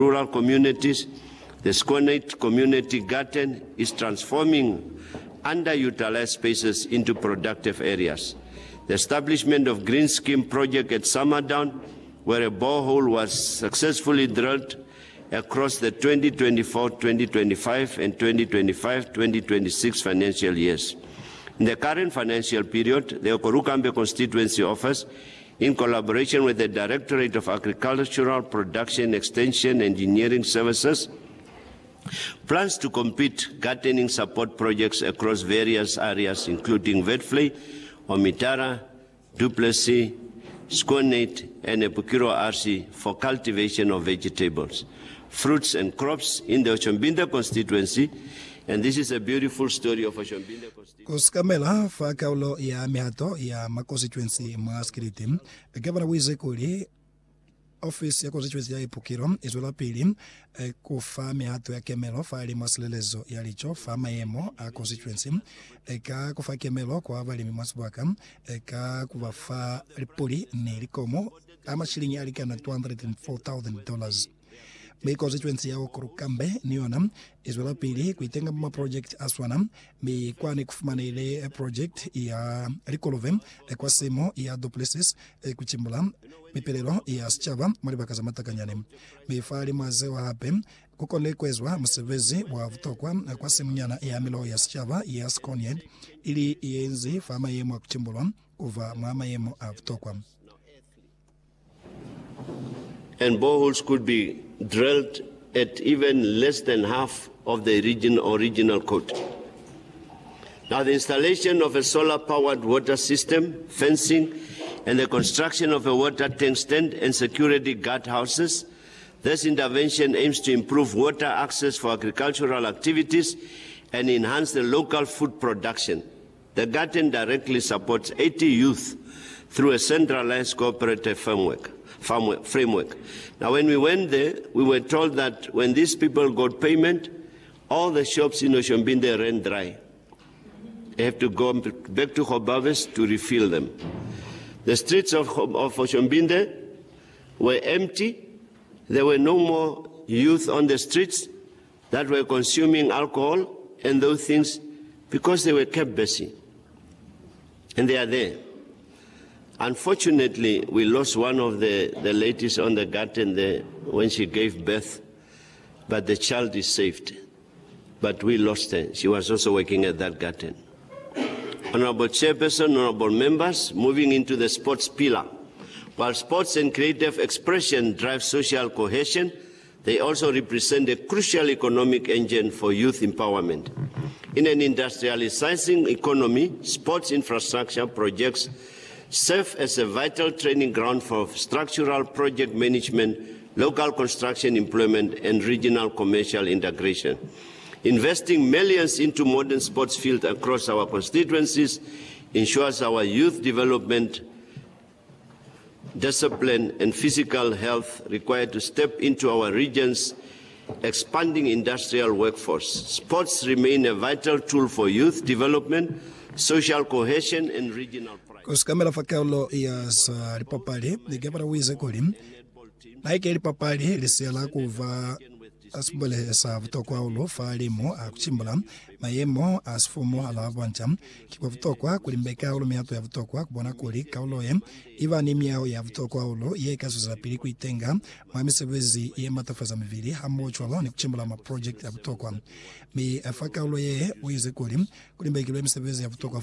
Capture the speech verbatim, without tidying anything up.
rural communities. The Skoneit Community Garden is transforming underutilized spaces into productive areas. The establishment of Green Scheme project at Summerdown, where a borehole was successfully drilled across the twenty twenty-four twenty twenty-five and twenty twenty-five twenty twenty-six financial years. In the current financial period, the Okorukambe Constituency Office, in collaboration with the Directorate of Agricultural Production Extension Engineering Services, plans to complete gardening support projects across various areas, including Vetfley, Omitara, Duplessis, Skoneit, and Epukiro R C for cultivation of vegetables, fruits and crops in the Oshombinde constituency. And this is a beautiful story of Oshombinde constituency. Kuskamela fa kaulo ya mihato ya ma constituency maaskiritim. Gavana Wizekuli office ya constituency ya Epukiro izola pili kufa mihato ya Kemelo fa ali maslelezo ya licho fa mayemo a constituency eka kufa Kemelo kwa abali mimasbaka eka kufa ripoli ni likomo ama shilingi alikana two hundred four thousand dollars. Me constituency ya Okorukambe niona izola pili kuitenga ma project aswana me kwani kufumana ile project ya Rikolove kwa semo ya Duplessis kuchimbula mipelelo ya Schava maribaka za matakanyane me fali mazewa hape kukole kwezwa msevezi wa vutokwa kwa semunyana ya milo ya Schava ya Skonied ili yenzi fama yemo kuchimbulwa kuva mama yemo avutokwa. And boreholes could be drilled at even less than half of the region original code. Now, the installation of a solar-powered water system, fencing, and the construction of a water tank stand and security guard houses. This intervention aims to improve water access for agricultural activities and enhance the local food production. The garden directly supports eighty youth through a centralized cooperative framework. framework. Now, when we went there, we were told that when these people got payment, all the shops in Oshombinde ran dry. They have to go back to Hobaves to refill them. The streets of, of Oshombinde were empty. There were no more youth on the streets that were consuming alcohol and those things because they were kept busy. And they are there. Unfortunately, we lost one of the, the ladies on the garden there when she gave birth, but the child is saved. But we lost her. She was also working at that garden. Honorable Chairperson, honorable members, moving into the sports pillar. While sports and creative expression drive social cohesion, they also represent a crucial economic engine for youth empowerment. In an industrializing economy, sports infrastructure projects serve as a vital training ground for structural project management, local construction employment, and regional commercial integration. Investing millions into modern sports fields across our constituencies ensures our youth development, discipline, and physical health required to step into our region's expanding industrial workforce. Sports remain a vital tool for youth development, social cohesion, and regional pride. Kuskamela fakaulo ya sa ripapali ni gavana Wizekuli na ike ripapali lisiala kuva asubale sa vutokwa ulo falimo akuchimbula mayemo asfumo alavancha kikwa vutokwa kulimbeka ulo miato ya vutokwa kubona kuli kaulo ye iva ni miao ya vutokwa ulo ye kazo za pili kuitenga mamisebezi ye matafaza mivili hamochwa ni kuchimbula ma project ya vutokwa mi afaka ulo ye Wizekuli kulimbeka ulo misebezi ya vutokwa